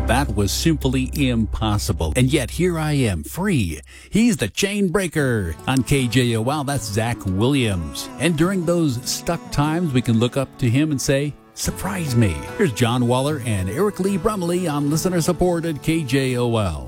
That was simply impossible. And yet here I am, free. He's the chain breaker on KJOL. That's Zach Williams. And during those stuck times, we can look up to him and say, surprise me. Here's John Waller and Eric Lee Brumley on listener supported KJOL.